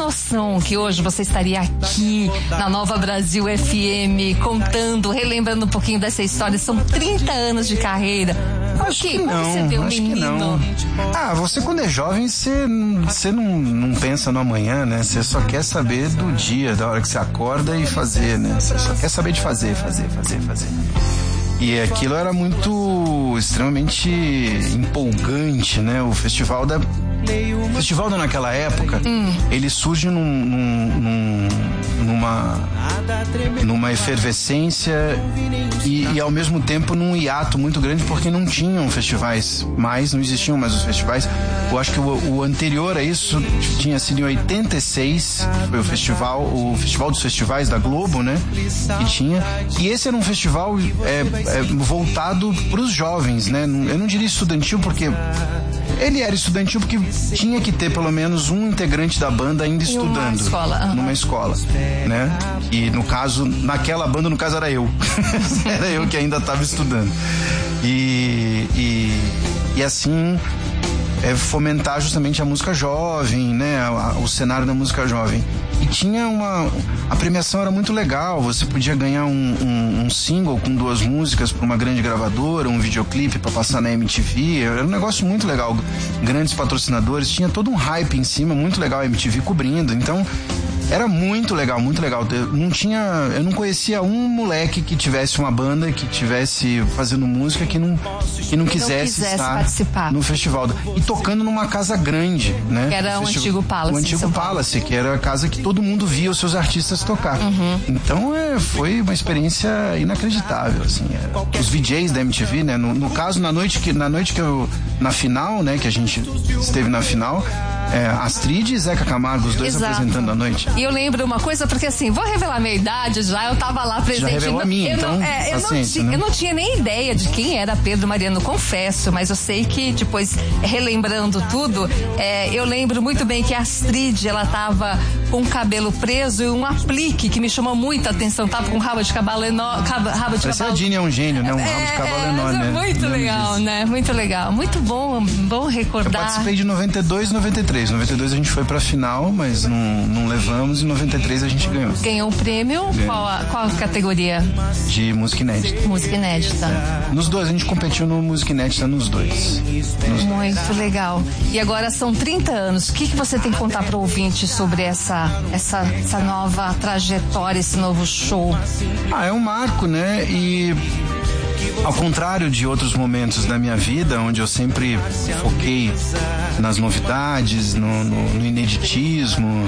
noção que hoje você estaria aqui na Nova Brasil FM contando, relembrando um pouquinho dessa história? São 30 anos de carreira. Acho que não, você vê um menino? Você quando é jovem, você não pensa no amanhã, né? Você só quer saber do dia, da hora que você acorda e fazer, né? Você só quer saber de fazer. E aquilo era extremamente empolgante, né? O festival naquela época, ele surge numa efervescência e ao mesmo tempo num hiato muito grande, porque não tinham festivais mais, não existiam mais os festivais. Eu acho que o anterior a isso tinha sido em 86, foi o Festival dos Festivais da Globo, né? Que tinha. E esse era um festival voltado para os jovens, né? Eu não diria estudantil, porque ele era estudantil porque tinha que ter pelo menos um integrante da banda ainda estudando numa escola, né? E no caso, naquela banda, no caso era eu. Era eu que ainda estava estudando. E assim, fomentar justamente a música jovem, né? O cenário da música jovem. E tinha a premiação era muito legal, você podia ganhar um single com 2 músicas para uma grande gravadora, um videoclipe para passar na MTV, era um negócio muito legal, grandes patrocinadores, tinha todo um hype em cima, muito legal, a MTV cobrindo, então era muito legal, muito legal. Eu não conhecia um moleque que tivesse uma banda, que tivesse fazendo música, que não quisesse estar participar no festival. E tocando numa casa grande, né? Que era o antigo Palace. O antigo Palace, que era a casa que todo mundo via os seus artistas tocar. Então foi uma experiência inacreditável, assim. Os VJs da MTV, né? No caso, na final, né? Que a gente esteve na final, Astrid e Zeca Camargo, os dois apresentando a noite. E eu lembro uma coisa, porque assim, vou revelar minha idade já, eu tava lá presente. Já revelou a minha, então, eu não tinha nem ideia de quem era Pedro Mariano, confesso, mas eu sei que depois, relembrando tudo, eu lembro muito bem que a Astrid, ela tava com o cabelo preso e um aplique que me chamou muita atenção, tava com rabo de cavalo enorme. Parece a Dini é um gênio, né? Um rabo de cavalo enorme, né? Muito legal, né? Muito legal. Muito bom recordar. Eu participei de 92 e 93. 92 a gente foi pra final, mas não levamos, e 93 a gente ganhou. Ganhou um prêmio? Qual a categoria? De música inédita. Música inédita. Nos dois, a gente competiu no música inédita nos dois. Muito legal. E agora são 30 anos. O que você tem que contar para o ouvinte sobre essa nova trajetória, esse novo show? É um marco, né? E ao contrário de outros momentos da minha vida, onde eu sempre foquei nas novidades, no ineditismo,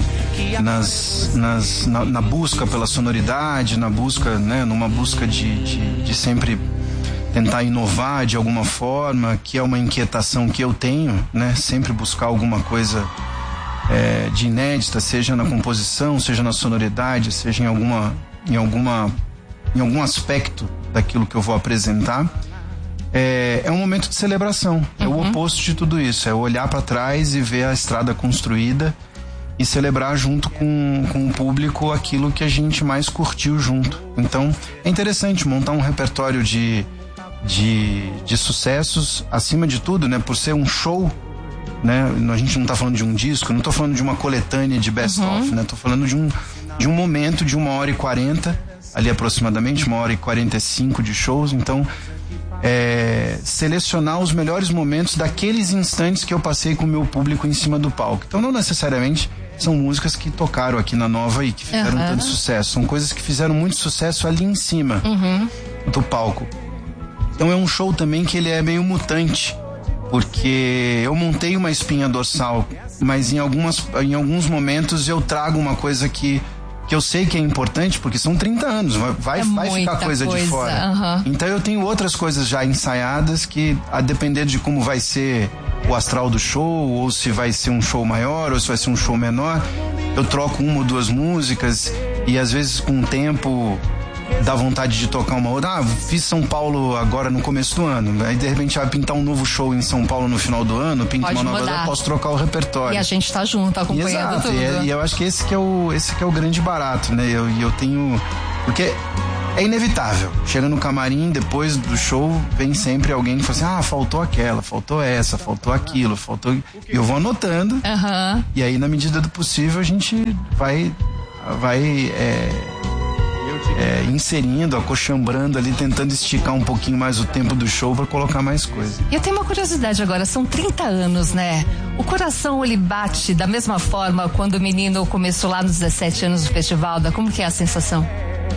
na busca pela sonoridade, numa busca de sempre tentar inovar de alguma forma, que é uma inquietação que eu tenho, né? Sempre buscar alguma coisa de inédita, seja na composição, seja na sonoridade, seja em algum aspecto daquilo que eu vou apresentar. É um momento de celebração, é o oposto de tudo isso, é olhar para trás e ver a estrada construída e celebrar junto com o público aquilo que a gente mais curtiu junto. Então é interessante montar um repertório de sucessos, acima de tudo, né, por ser um show, né, a gente não tá falando de um disco, não tô falando de uma coletânea de best-of, né, tô falando de um momento de 1h40, ali aproximadamente 1h45 de shows. Então selecionar os melhores momentos daqueles instantes que eu passei com o meu público em cima do palco. Então não necessariamente são músicas que tocaram aqui na Nova e que fizeram tanto sucesso, são coisas que fizeram muito sucesso ali em cima do palco. Então é um show também que ele é meio mutante, porque eu montei uma espinha dorsal, mas em alguns momentos eu trago uma coisa que eu sei que é importante, porque são 30 anos, vai ficar coisa de fora. Então eu tenho outras coisas já ensaiadas que, a depender de como vai ser o astral do show, ou se vai ser um show maior, ou se vai ser um show menor, eu troco 1 ou 2 músicas, e às vezes com o tempo dá vontade de tocar uma outra. Fiz São Paulo agora no começo do ano, aí de repente vai pintar um novo show em São Paulo no final do ano, pinta uma nova, eu posso trocar o repertório. E a gente tá junto, acompanhando. Exato, tudo. E eu acho que esse que é o grande barato, né? Eu tenho... Porque é inevitável. Chega no camarim, depois do show, vem sempre alguém que fala assim, faltou aquela, faltou essa, faltou aquilo, faltou... E eu vou anotando, e aí na medida do possível a gente vai inserindo, acochambrando ali, tentando esticar um pouquinho mais o tempo do show para colocar mais coisa. Eu tenho uma curiosidade agora, são 30 anos, né? O coração, ele bate da mesma forma quando o menino começou lá nos 17 anos do festival? Como que é a sensação?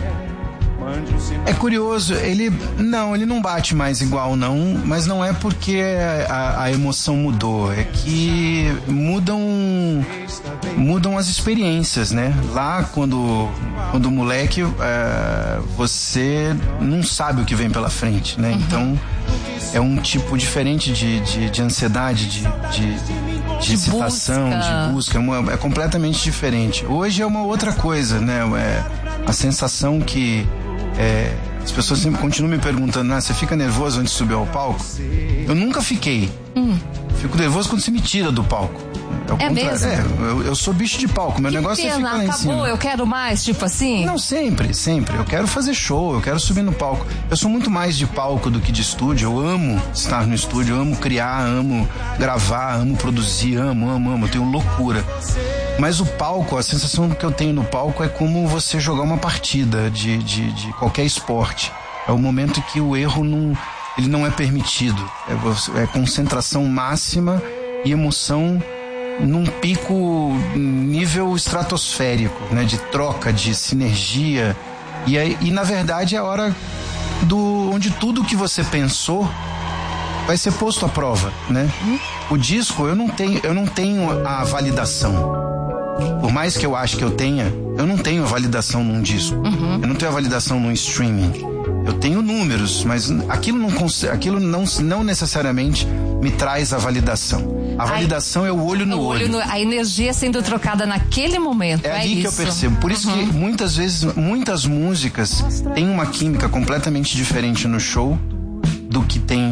É curioso, ele não bate mais igual não, mas não é porque a emoção mudou, é que mudam as experiências, né? Lá quando moleque, você não sabe o que vem pela frente, né? Então é um tipo diferente de ansiedade, de excitação, de busca, é completamente diferente. Hoje é uma outra coisa, né? A sensação que as pessoas sempre continuam me perguntando, você fica nervoso antes de subir ao palco? Eu nunca fiquei. Fico nervoso quando você me tira do palco. É mesmo? Eu sou bicho de palco, meu negócio é ficar lá em cima. Eu quero mais, tipo assim? Não, sempre. Eu quero fazer show, eu quero subir no palco. Eu sou muito mais de palco do que de estúdio. Eu amo estar no estúdio, eu amo criar, amo gravar, amo produzir, amo. Eu tenho loucura. Mas o palco, a sensação que eu tenho no palco é como você jogar uma partida de qualquer esporte. É o momento em que o erro não é permitido. É concentração máxima e emoção num pico nível estratosférico, né? De troca, de sinergia. E na verdade é a hora onde tudo que você pensou vai ser posto à prova, né? O disco, eu não tenho a validação. Por mais que eu ache que eu não tenho a validação num disco. Eu não tenho a validação num streaming. Eu tenho números, mas aquilo não necessariamente me traz a validação. A validação é o olho no olho. A energia sendo trocada naquele momento. É ali que eu percebo. Por isso que muitas vezes, muitas músicas têm uma química completamente diferente no show do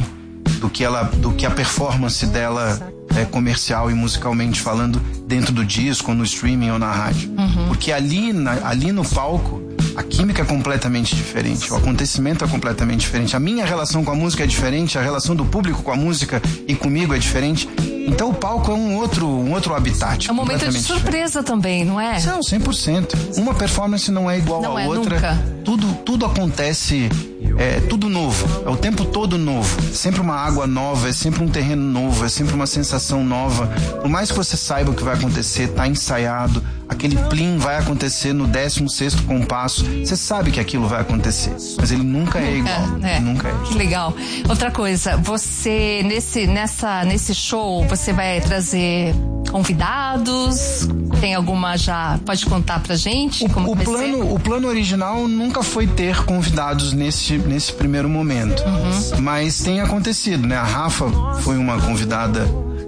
que a performance dela comercial e musicalmente falando dentro do disco, ou no streaming ou na rádio. Porque ali no palco a química é completamente diferente, o acontecimento é completamente diferente, a minha relação com a música é diferente, a relação do público com a música e comigo é diferente. Então o palco é um outro habitat. É um momento de surpresa também, não é? Não, 100%. Uma performance não é igual à outra. Nunca. Tudo acontece, tudo novo, é o tempo todo novo. É sempre uma água nova, é sempre um terreno novo, é sempre uma sensação nova. Por mais que você saiba o que vai acontecer, tá ensaiado, aquele plim vai acontecer no 16º compasso, você sabe que aquilo vai acontecer, mas ele nunca é igual. Nunca é. Que legal. Outra coisa, você nesse show, você vai trazer convidados? Tem alguma já? Pode contar pra gente? O plano original nunca foi ter convidados nesse primeiro momento. Mas tem acontecido, né? A Rafa foi uma convidada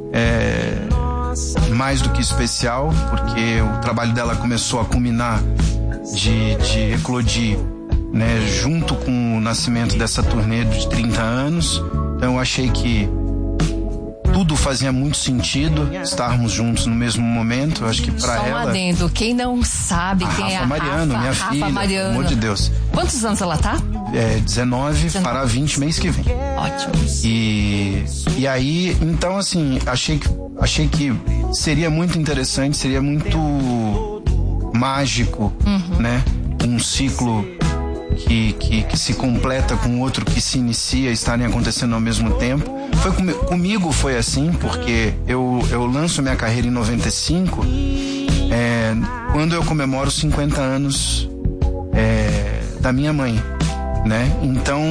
mais do que especial, porque o trabalho dela começou a culminar de eclodir, né? Junto com o nascimento dessa turnê de 30 anos. Então eu achei que tudo fazia muito sentido estarmos juntos no mesmo momento. Eu acho que pra ela... Só um adendo, quem não sabe quem é a Rafa Mariano, minha filha, pelo amor de Deus. Quantos anos ela tá? 19 para 20 mês que vem. Ótimo. E aí, então assim, achei que seria muito interessante, seria muito mágico, né? Um ciclo que se completa com outro que se inicia, estarem acontecendo ao mesmo tempo. Comigo foi assim, porque eu lanço minha carreira em 95, quando eu comemoro 50 anos da minha mãe, né? Então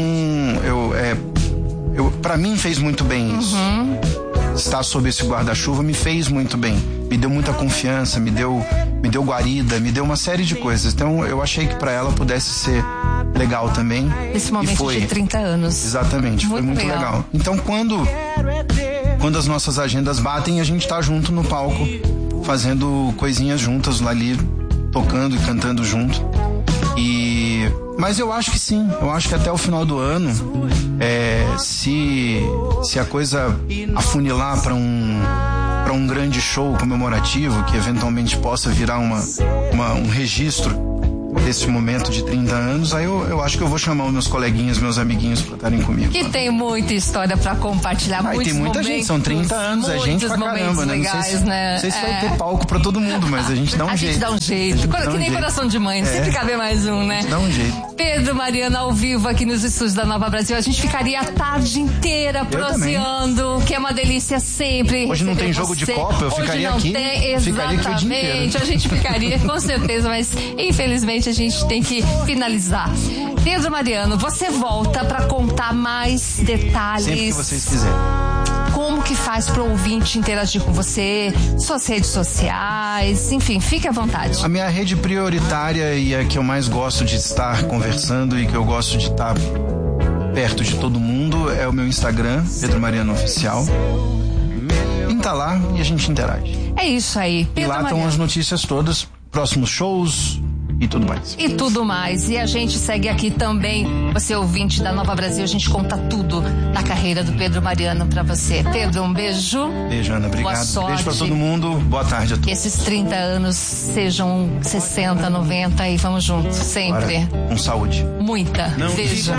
pra mim fez muito bem isso. Estar sob esse guarda-chuva me fez muito bem, me deu muita confiança, me deu guarida, me deu uma série de coisas. Então eu achei que pra ela pudesse ser legal também. Esse momento de 30 anos. Exatamente, foi muito legal. Então quando as nossas agendas batem, a gente tá junto no palco, fazendo coisinhas juntas lá ali, tocando e cantando junto. Mas eu acho que sim, eu acho que até o final do ano, se a coisa afunilar para um grande show comemorativo, que eventualmente possa virar um registro desse momento de 30 anos, aí eu acho que eu vou chamar os meus coleguinhas, meus amiguinhos pra estarem comigo. Que tem muita história pra compartilhar, muitos tem muita momentos, gente, são 30 anos, é gente pra caramba, né? Legais, não sei se vai ter palco pra todo mundo, mas a gente dá um jeito. A gente dá um jeito. Que nem coração de mãe, sempre cabe mais um, né? A gente dá um jeito. Pedro Mariano ao vivo aqui nos estúdios da Nova Brasil. A gente ficaria a tarde inteira proseando, que é uma delícia sempre. Hoje não tem jogo de Copa, eu ficaria aqui. Exatamente, o dia inteiro. A gente ficaria com certeza, mas infelizmente a gente tem que finalizar. Pedro Mariano, você volta pra contar mais detalhes. Sempre que vocês quiserem. Como que faz pro ouvinte interagir com você, suas redes sociais, enfim, fique à vontade. A minha rede prioritária e a que eu mais gosto de estar conversando e que eu gosto de estar perto de todo mundo é o meu Instagram, Pedro Mariano Oficial. Pinta lá e a gente interage. É isso aí, Pedro E lá estão as notícias todas, próximos shows e tudo mais. E a gente segue aqui também, você ouvinte da Nova Brasil, a gente conta tudo da carreira do Pedro Mariano pra você. Pedro, um beijo. Beijo, Ana, obrigado. Boa sorte. Beijo pra todo mundo, boa tarde a todos. Que esses 30 anos sejam 60, 90 e vamos juntos, sempre. Agora, com saúde. Muita. Não beijo.